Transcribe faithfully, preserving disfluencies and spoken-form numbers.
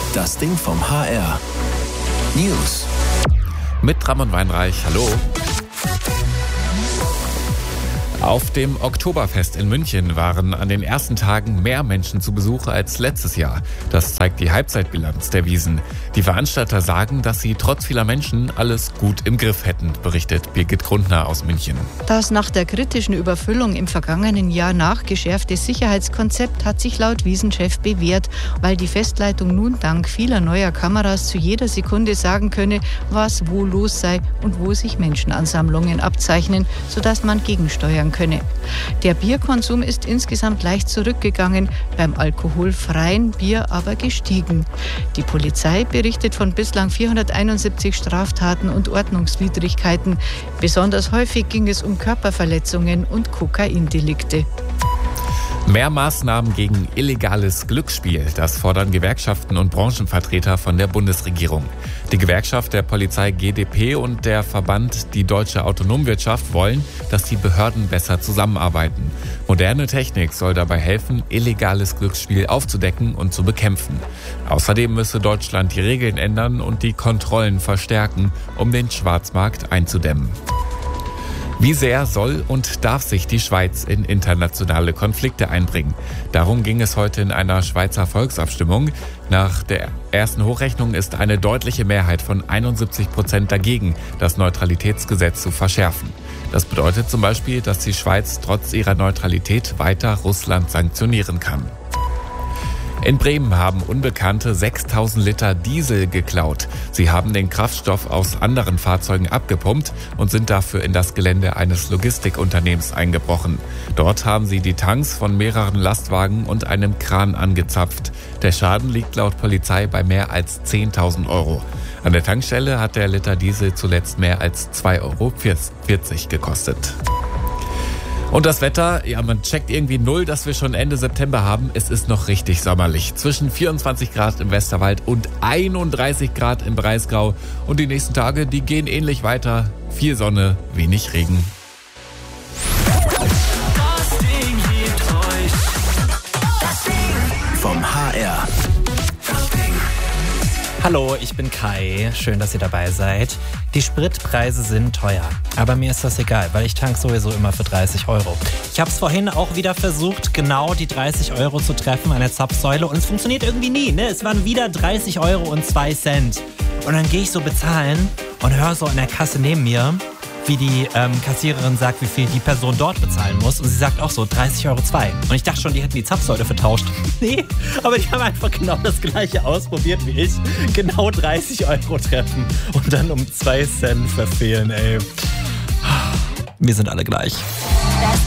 Das Ding vom H R. News. Mit Ramon Weinreich, hallo. Auf dem Oktoberfest in München waren an den ersten Tagen mehr Menschen zu Besuch als letztes Jahr. Das zeigt die Halbzeitbilanz der Wiesn. Die Veranstalter sagen, dass sie trotz vieler Menschen alles gut im Griff hätten, berichtet Birgit Grundner aus München. Das nach der kritischen Überfüllung im vergangenen Jahr nachgeschärfte Sicherheitskonzept hat sich laut Wiesn-Chef bewährt, weil die Festleitung nun dank vieler neuer Kameras zu jeder Sekunde sagen könne, was wo los sei und wo sich Menschenansammlungen abzeichnen, sodass man gegensteuern könne. Der Bierkonsum ist insgesamt leicht zurückgegangen, beim alkoholfreien Bier aber gestiegen. Die Polizei berichtet von bislang vierhunderteinundsiebzig Straftaten und Ordnungswidrigkeiten. Besonders häufig ging es um Körperverletzungen und Kokaindelikte. Mehr Maßnahmen gegen illegales Glücksspiel, das fordern Gewerkschaften und Branchenvertreter von der Bundesregierung. Die Gewerkschaft der Polizei G d P und der Verband Die Deutsche Autonomwirtschaft wollen, dass die Behörden besser zusammenarbeiten. Moderne Technik soll dabei helfen, illegales Glücksspiel aufzudecken und zu bekämpfen. Außerdem müsse Deutschland die Regeln ändern und die Kontrollen verstärken, um den Schwarzmarkt einzudämmen. Wie sehr soll und darf sich die Schweiz in internationale Konflikte einbringen? Darum ging es heute in einer Schweizer Volksabstimmung. Nach der ersten Hochrechnung ist eine deutliche Mehrheit von einundsiebzig Prozent dagegen, das Neutralitätsgesetz zu verschärfen. Das bedeutet zum Beispiel, dass die Schweiz trotz ihrer Neutralität weiter Russland sanktionieren kann. In Bremen haben Unbekannte sechstausend Liter Diesel geklaut. Sie haben den Kraftstoff aus anderen Fahrzeugen abgepumpt und sind dafür in das Gelände eines Logistikunternehmens eingebrochen. Dort haben sie die Tanks von mehreren Lastwagen und einem Kran angezapft. Der Schaden liegt laut Polizei bei mehr als zehntausend Euro. An der Tankstelle hat der Liter Diesel zuletzt mehr als zwei Euro vierzig gekostet. Und das Wetter, ja, man checkt irgendwie null, dass wir schon Ende September haben. Es ist noch richtig sommerlich. Zwischen vierundzwanzig Grad im Westerwald und einunddreißig Grad im Breisgau. Und die nächsten Tage, die gehen ähnlich weiter. Viel Sonne, wenig Regen. Das Ding gibt euch das Ding vom H R. Das Ding. Hallo, ich bin Kai. Schön, dass ihr dabei seid. Die Spritpreise sind teuer, aber mir ist das egal, weil ich tank sowieso immer für dreißig Euro. Ich habe es vorhin auch wieder versucht, genau die dreißig Euro zu treffen an der Zapfsäule und es funktioniert irgendwie nie, ne? Es waren wieder dreißig Euro und zwei Cent. Und dann gehe ich so bezahlen und höre so an der Kasse neben mir, wie die ähm, Kassiererin sagt, wie viel die Person dort bezahlen muss. Und sie sagt auch so, dreißig Euro zwei. Und ich dachte schon, die hätten die Zapfsäule vertauscht. Nee, aber die haben einfach genau das Gleiche ausprobiert wie ich. Genau dreißig Euro treffen und dann um zwei Cent verfehlen, ey. Wir sind alle gleich. Das